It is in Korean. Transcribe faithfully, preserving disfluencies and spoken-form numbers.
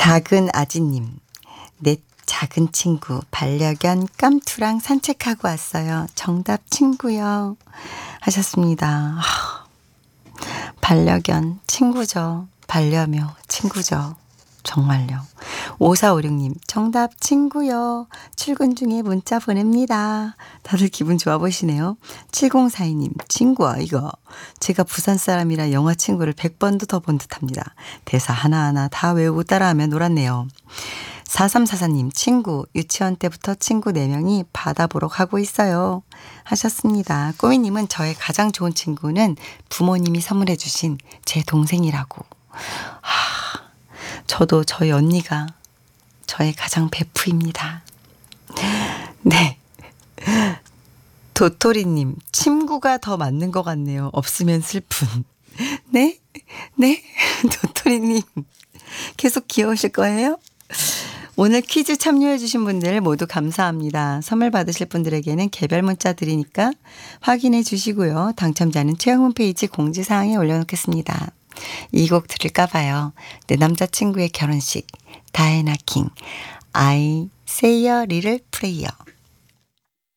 작은 아지님, 내 작은 친구 반려견 깜투랑 산책하고 왔어요. 정답 친구요 하셨습니다. 하, 반려견 친구죠. 반려묘 친구죠. 정말요. 오사오육님 정답 친구요. 출근 중에 문자 보냅니다. 다들 기분 좋아 보시네요. 칠공사이님 친구야 이거. 제가 부산 사람이라 영화 친구를 백 번도 더 본 듯합니다. 대사 하나하나 다 외우고 따라하며 놀았네요. 사삼사사님 친구 유치원 때부터 친구 네 명이 바다 보러 가고 있어요 하셨습니다. 꼬미님은 저의 가장 좋은 친구는 부모님이 선물해 주신 제 동생이라고. 하, 저도 저희 언니가 저의 가장 베프입니다. 네. 도토리님 친구가 더 맞는 것 같네요. 없으면 슬픈. 네? 네? 도토리님 계속 귀여우실 거예요? 오늘 퀴즈 참여해 주신 분들 모두 감사합니다. 선물 받으실 분들에게는 개별 문자 드리니까 확인해 주시고요. 당첨자는 최영 홈페이지 공지사항에 올려놓겠습니다. 이 곡 들을까 봐요. 내 남자친구의 결혼식 다이애나 킹 I say a little prayer.